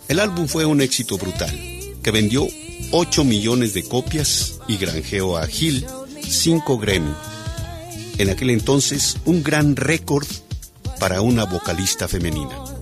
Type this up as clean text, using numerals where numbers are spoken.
El álbum fue un éxito brutal, que vendió 8 millones de copias y granjeó a Hill 5 Grammy. En aquel entonces, un gran récord para una vocalista femenina.